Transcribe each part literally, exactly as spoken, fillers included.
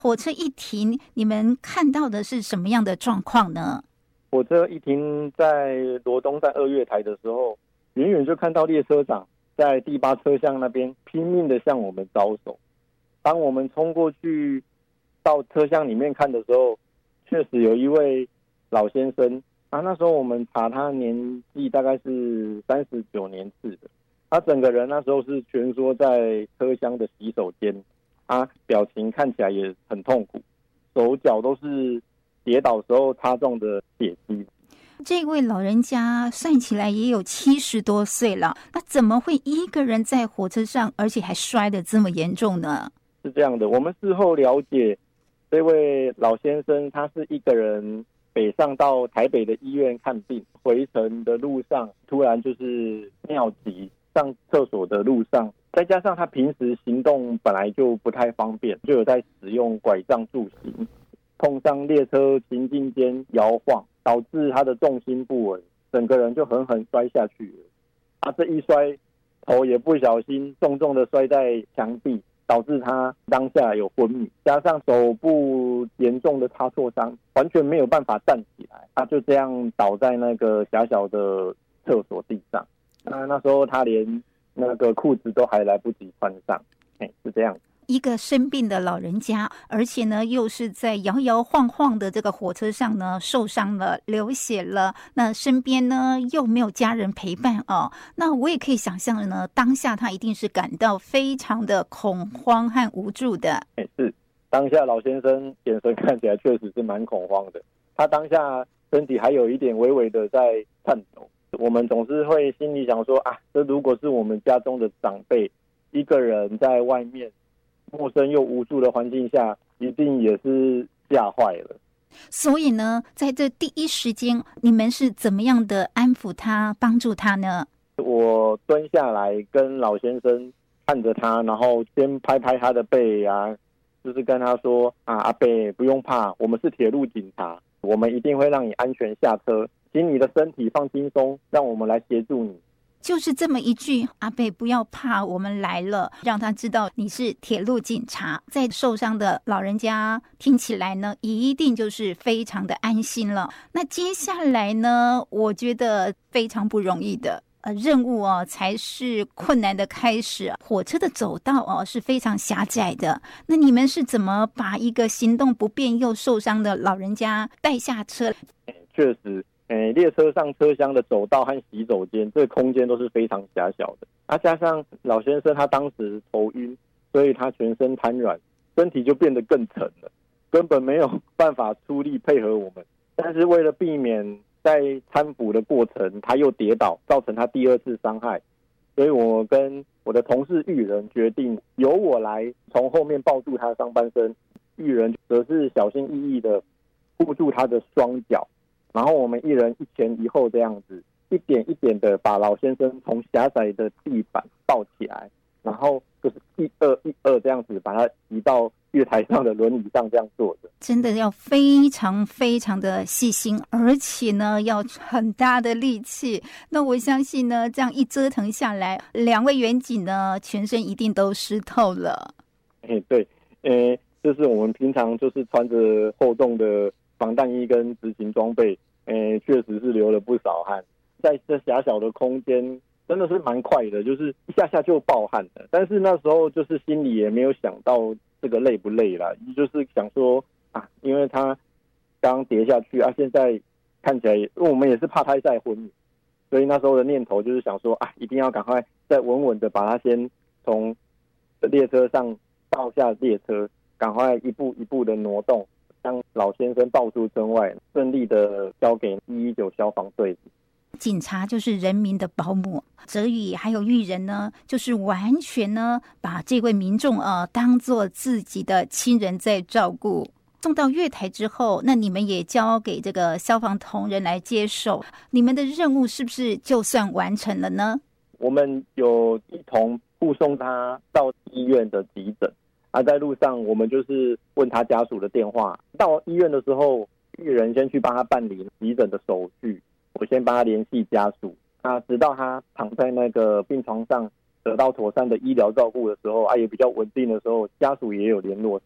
火车一停，你们看到的是什么样的状况呢？ 火车一停在罗东站二月台的时候，远远就看到列车长在第八车厢那边拼命的向我们招手。当我们冲过去到车厢里面看的时候，确实有一位老先生啊，那时候我们查他年纪大概是三十九年次的，他整个人那时候是蜷缩在车厢的洗手间，他表情看起来也很痛苦，手脚都是跌倒时候擦撞的血迹。 这位老人家算起来也有七十多岁了，那怎么会一个人在火车上，而且还摔得这么严重呢？ 是这样的，我们事后了解，这位老先生他是一个人北上到台北的医院看病，回程的路上突然就是尿急，上厕所的路上，再加上他平时行动本来就不太方便，就有在使用拐杖助行，碰上列车行进间摇晃，导致他的重心不稳，整个人就狠狠摔下去了。他这一摔，头也不小心重重的摔在墙壁，导致他当下有昏迷，加上手部严重的擦挫伤，完全没有办法站起来，他就这样倒在那个狭小的厕所地上。那那时候他连那个裤子都还来不及穿上，是这样。 一个生病的老人家，而且呢又是在摇摇晃晃的这个火车上呢受伤了，流血了，那身边呢又没有家人陪伴哦，那我也可以想象的呢，当下他一定是感到非常的恐慌和无助的。 是，当下老先生眼神看起来确实是蛮恐慌的，他当下身体还有一点微微的在颤抖。我们总是会心里想说啊，这如果是我们家中的长辈一个人在外面陌生又无助的环境下，一定也是吓坏了。 所以呢，在这第一时间，你们是怎么样的安抚他、帮助他呢？ 我蹲下来跟老先生看着他，然后先拍拍他的背啊，就是跟他说啊，阿伯不用怕，我们是铁路警察，我们一定会让你安全下车，请你的身体放轻松，让我们来协助你。 就是这么一句，阿伯不要怕，我们来了，让他知道你是铁路警察。在受伤的老人家听起来呢，一定就是非常的安心了。那接下来呢，我觉得非常不容易的呃任务哦，才是困难的开始。火车的走道哦是非常狭窄的，那你们是怎么把一个行动不便又受伤的老人家带下车？ 确实。诶，列车上车厢的走道和洗手间，这个空间都是非常狭小的。啊，加上老先生他当时头晕，所以他全身瘫软，身体就变得更沉了，根本没有办法出力配合我们。但是为了避免在搀扶的过程他又跌倒，造成他第二次伤害，所以我跟我的同事玉人决定由我来从后面抱住他上半身，玉人则是小心翼翼的护住他的双脚。然后我们一人一前一后这样子，一点一点的把老先生从狭窄的地板抱起来，然后就是一二一二这样子把他移到月台上的轮椅上这样坐着。 真的要非常非常的细心，而且呢要很大的力气。那我相信呢，这样一折腾下来，两位员警呢全身一定都湿透了。 哎，对，呃，就是我们平常就是穿着厚重的防弹衣跟执勤装备，诶，确实是流了不少汗。在这狭小的空间，真的是蛮快的，就是一下下就爆汗了。但是那时候就是心里也没有想到这个累不累啦，就是想说啊，因为他刚跌下去啊，现在看起来，因为我们也是怕他再昏迷，所以那时候的念头就是想说啊，一定要赶快再稳稳的把他先从列车上倒下列车，赶快一步一步的挪动。将老先生抱出村外，顺利的交给一一九消防队。 警察就是人民的保姆，哲宇还有玉人呢，就是完全呢把这位民众呃当作自己的亲人在照顾。送到月台之后，那你们也交给这个消防同仁来接手，你们的任务是不是就算完成了呢？ 我们有一同护送他到医院的急诊。啊，在路上我们就是问他家属的电话，到医院的时候，玉人先去帮他办理急诊的手续，我先帮他联系家属。啊，直到他躺在那个病床上得到妥善的医疗照顾的时候，啊，也比较稳定的时候，家属也有联络上。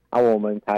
啊，我们才